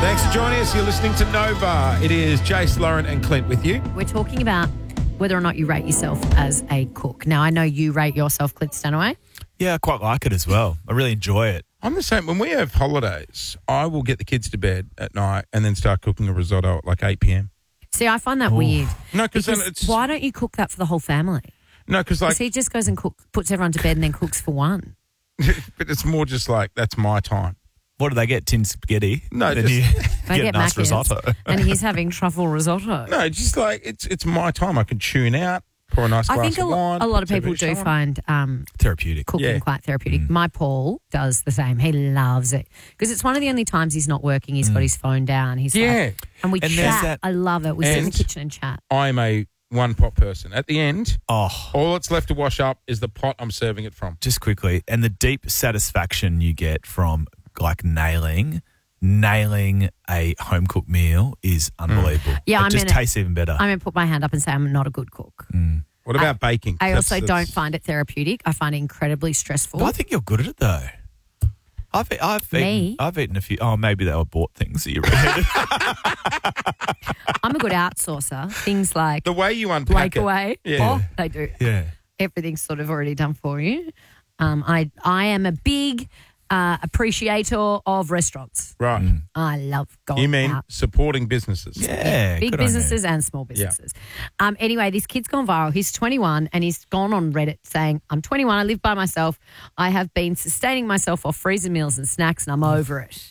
Thanks for joining us. You're listening to Nova. It is Jace, Lauren and Clint with you. We're talking about whether or not you rate yourself as a cook. Now, I know you rate yourself, Clint Stanaway. Yeah, I quite like it as well. I really enjoy it. I'm the same. When we have holidays, I will get the kids to bed at night and then start cooking a risotto at like 8 p.m. See, I find that weird. No, because then it's... Why don't you cook that for the whole family? No, because like... he just goes and puts everyone to bed and then cooks for one. But it's more just like, that's my time. What do they get? Tin spaghetti? No, then just... you They get a nice Macca's, risotto. And he's having truffle risotto. No, just like, it's my time. I can tune out, pour a nice glass I think of wine. a lot of people do find therapeutic. cooking quite therapeutic. My Paul does the same. He loves it because it's one of the only times he's not working. He's got his phone down. He's like, and we chat. I love it. We sit in the kitchen and chat. I'm a one-pot person. At the end, all Oh, that's left to wash up is the pot I'm serving it from. just quickly, and the deep satisfaction you get from like nailing a home-cooked meal is unbelievable. Yeah, it just tastes even better. I'm going to put my hand up and say I'm not a good cook. What about baking? I also don't find it therapeutic. I find it incredibly stressful. But I think you're good at it though. I've eaten a few. Oh, maybe they were bought things that you read. I'm a good outsourcer. Things like The way you unpack it. Breakaway. Yeah. Oh, they do. Yeah. Everything's sort of already done for you. I am a big appreciator of restaurants. Right. I love going You mean out. supporting businesses? Yeah. Big good on you. businesses and small businesses. Anyway, this kid's gone viral. He's 21 and he's gone on Reddit saying, I'm 21, I live by myself. I have been sustaining myself off freezer meals and snacks and I'm over it.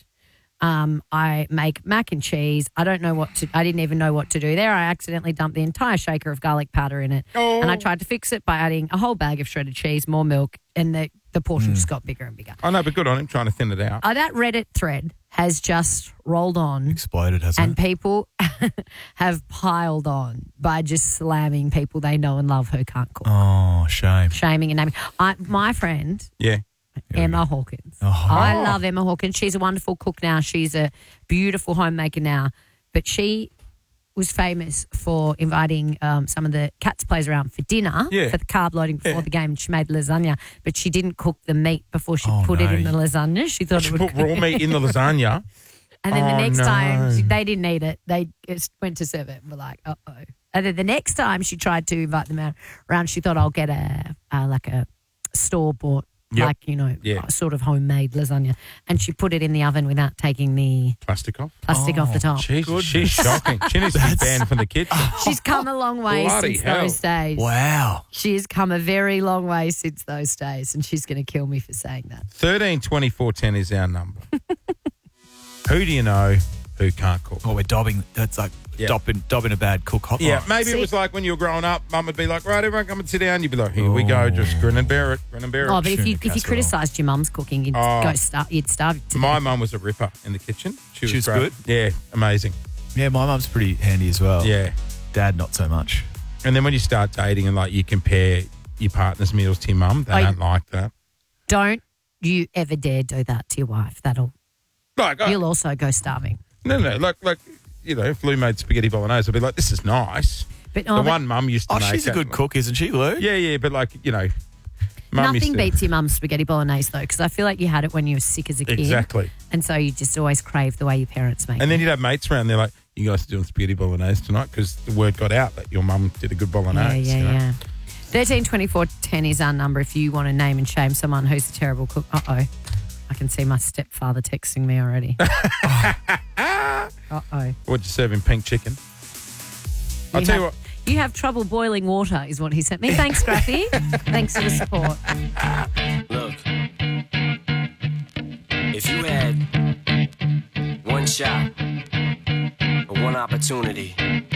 I make mac and cheese. I didn't even know what to do there. I accidentally dumped the entire shaker of garlic powder in it. Oh. And I tried to fix it by adding a whole bag of shredded cheese, more milk, and the portion just got bigger and bigger. I know, but good on him trying to thin it out. That Reddit thread has just rolled on. Exploded, hasn't And it? people have piled on by just slamming people they know and love who can't cook. Oh, shame. Shaming and naming. My friend, Yeah. Emma Hawkins. Oh. I love Emma Hawkins. She's a wonderful cook now. She's a beautiful homemaker now. But she was famous for inviting some of the Cats players around for dinner for the carb loading before the game. She made lasagna, but she didn't cook the meat before she put it in the lasagna. She thought She it would put raw meat in the lasagna. And then the next no. time they didn't eat it, they just went to serve it and were like, uh-oh. And then the next time she tried to invite them around, she thought, I'll get a store-bought, sort of homemade lasagna. And she put it in the oven without taking the Plastic off. plastic off the top. Jesus, she's shocking. She needs to be banned from the kitchen. She's come a long way Bloody since hell. those days. Wow. She has come a very long way since those days, and she's going to kill me for saying that. 13 24 10 is our number. Who do you know who can't cook? Oh, we're dobbing. That's like dobbing a bad cook hotline. Yeah, maybe it was like when you were growing up, Mum would be like, right, everyone come and sit down. You'd be like, here we go, just grin and bear it, grin and bear it. Oh, but if you casserole. criticised your mum's cooking, you'd you'd starve to My death. mum was a ripper in the kitchen. She was good? great. Yeah, amazing. Yeah, my mum's pretty handy as well. Yeah. Dad, not so much. And then when you start dating and like you compare your partner's meals to your mum, they don't like that. Don't you ever dare do that to your wife. You'll also go starving. No, like you know, if Lou made spaghetti bolognese, I'd be like, this is nice. But one mum used to make she's a good cook, isn't she, Lou? Yeah, but like, you know, Mum used nothing to- beats your mum's spaghetti bolognese though, because I feel like you had it when you were sick as a kid. Exactly. And so you just always crave the way your parents make And then it. you'd have mates around there like, you guys are doing spaghetti bolognese tonight because the word got out that your mum did a good bolognese. you know? Yeah. 13 24 10 is our number if you want to name and shame someone who's a terrible cook. Uh-oh. I can see my stepfather texting me already. Uh-oh. What'd you serve him? Pink chicken? I'll tell you what. You have trouble boiling water is what he sent me. Thanks, Scrappy. Thanks for the support. Look, if you had one shot or one opportunity